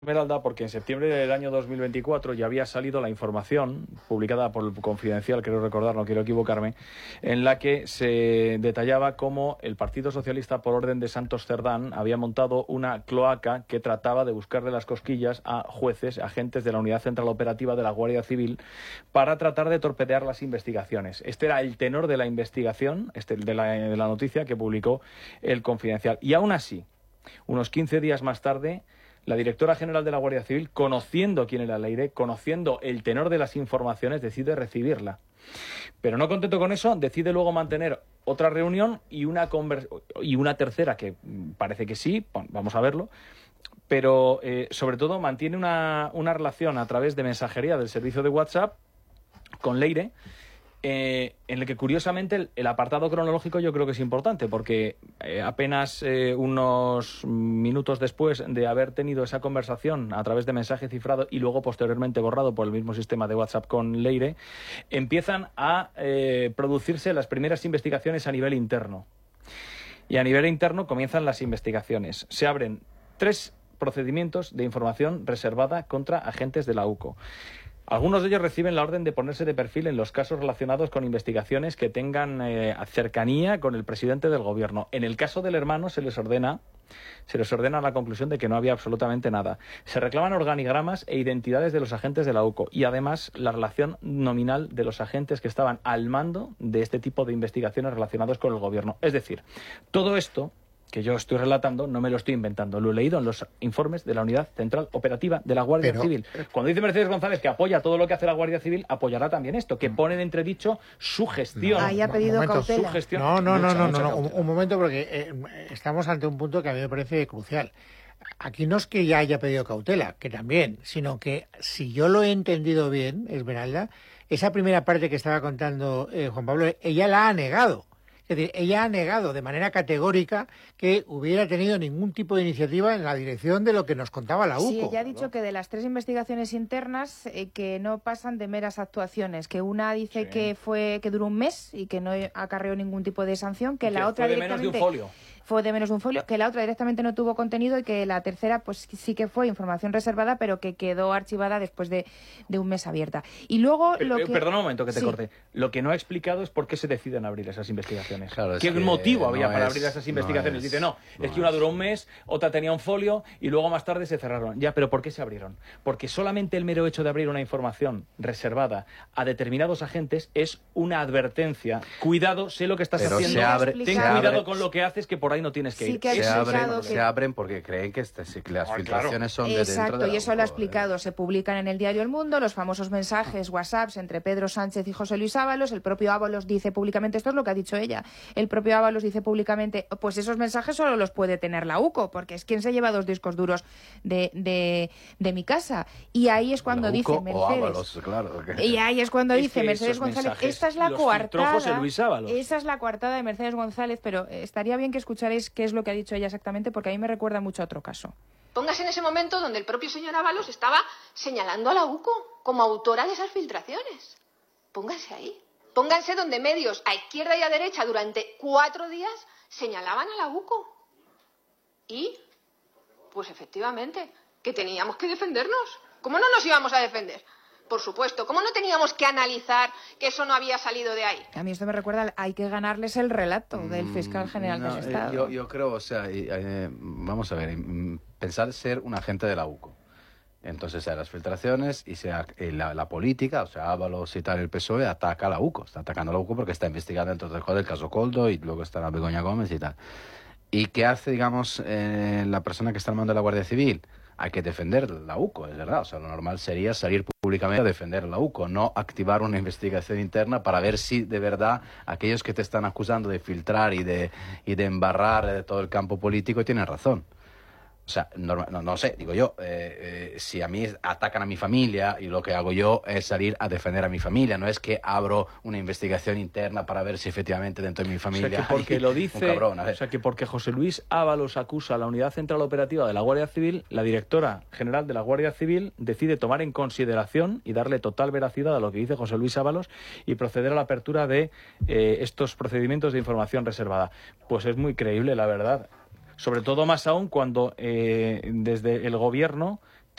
Esmeralda, porque en septiembre del año 2024 ya había salido la información publicada por el Confidencial, creo recordar, no quiero equivocarme, en la que se detallaba cómo el Partido Socialista, por orden de Santos Cerdán, había montado una cloaca que trataba de buscarle las cosquillas a jueces, agentes de la Unidad Central Operativa de la Guardia Civil, para tratar de torpedear las investigaciones. Este era el tenor de la investigación, de la noticia que publicó el Confidencial. Y aún así, unos 15 días más tarde, la directora general de la Guardia Civil, conociendo quién era Leire, conociendo el tenor de las informaciones, decide recibirla. Pero no contento con eso, decide luego mantener otra reunión y una tercera, que parece que sí, vamos a verlo, pero sobre todo mantiene una relación a través de mensajería del servicio de WhatsApp con Leire, en el que curiosamente el apartado cronológico yo creo que es importante, porque apenas unos minutos después de haber tenido esa conversación a través de mensaje cifrado y luego posteriormente borrado por el mismo sistema de WhatsApp con Leire, empiezan a producirse las primeras investigaciones a nivel interno. Y a nivel interno comienzan las investigaciones. Se abren 3 procedimientos de información reservada contra agentes de la UCO. Algunos de ellos reciben la orden de ponerse de perfil en los casos relacionados con investigaciones que tengan cercanía con el presidente del gobierno. En el caso del hermano se les ordena la conclusión de que no había absolutamente nada. Se reclaman organigramas e identidades de los agentes de la UCO y además la relación nominal de los agentes que estaban al mando de este tipo de investigaciones relacionadas con el gobierno. Es decir, todo esto que yo estoy relatando no me lo estoy inventando, lo he leído en los informes de la Unidad Central Operativa de la Guardia Civil. Cuando dice Mercedes González que apoya todo lo que hace la Guardia Civil, apoyará también esto, que pone en entredicho su gestión. Ahí ha pedido cautela. Su gestión. No, un momento, porque estamos ante un punto que a mí me parece crucial. Aquí no es que ya haya pedido cautela, que también, sino que si yo lo he entendido bien, Esmeralda, esa primera parte que estaba contando Juan Pablo, ella la ha negado. Es decir, ella ha negado de manera categórica que hubiera tenido ningún tipo de iniciativa en la dirección de lo que nos contaba la UCO. Sí, ella ha dicho que de las 3 investigaciones internas que no pasan de meras actuaciones, que una dice que duró un mes y que no acarreó ningún tipo de sanción, que la otra fue de menos de un folio. Fue de menos de un folio, que la otra directamente no tuvo contenido y que la tercera pues sí que fue información reservada, pero que quedó archivada después de un mes abierta. Y luego Perdona un momento que te corte. Lo que no ha explicado es por qué se deciden abrir esas investigaciones. Claro, ¿Qué motivo había para abrir esas investigaciones? Dice, es que una duró un mes, otra tenía un folio y luego más tarde se cerraron. Ya, pero ¿por qué se abrieron? Porque solamente el mero hecho de abrir una información reservada a determinados agentes es una advertencia. Cuidado, sé lo que estás haciendo. Ten cuidado con lo que haces, que por ahí no tienes que ir. Se abren porque creen que las filtraciones son de dentro de la Exacto, y eso UCO, lo ha explicado. Se publican en el diario El Mundo los famosos mensajes, WhatsApps entre Pedro Sánchez y José Luis Ábalos. El propio Ábalos dice públicamente, esto es lo que ha dicho ella, el propio Ábalos dice públicamente, pues esos mensajes solo los puede tener la UCO, porque es quien se lleva 2 discos duros de mi casa. Y ahí es cuando dice Mercedes. Ábalos, claro. Y ahí es cuando dice Mercedes González, esta es la coartada. José Luis Ábalos. Esa es la coartada de Mercedes González, pero estaría bien que escucharéis qué es lo que ha dicho ella exactamente, porque a mí me recuerda mucho a otro caso. Póngase en ese momento donde el propio señor Ábalos estaba señalando a la UCO como autora de esas filtraciones. Pónganse ahí. Pónganse donde medios a izquierda y a derecha durante 4 días señalaban a la UCO. Y, pues efectivamente, que teníamos que defendernos. ¿Cómo no nos íbamos a defender? Por supuesto, ¿cómo no teníamos que analizar que eso no había salido de ahí? A mí esto me recuerda, hay que ganarles el relato del fiscal general del Estado. Yo creo, vamos a ver, pensar ser un agente de la UCO. Entonces, las filtraciones y la política, Ábalos y tal, el PSOE ataca a la UCO. Está atacando a la UCO porque está investigando dentro del caso Coldo y luego está la Begoña Gómez y tal. ¿Y qué hace, digamos, la persona que está al mando de la Guardia Civil? Hay que defender la UCO, es verdad. Lo normal sería salir públicamente a defender la UCO, no activar una investigación interna para ver si de verdad aquellos que te están acusando de filtrar y de embarrar todo el campo político tienen razón. No sé, digo yo, si a mí atacan a mi familia y lo que hago yo es salir a defender a mi familia, no es que abro una investigación interna para ver si efectivamente dentro de mi familia que porque José Luis Ábalos acusa a la Unidad Central Operativa de la Guardia Civil, la directora general de la Guardia Civil decide tomar en consideración y darle total veracidad a lo que dice José Luis Ábalos y proceder a la apertura de estos procedimientos de información reservada. Pues es muy creíble, la verdad. Sobre todo más aún cuando desde el gobierno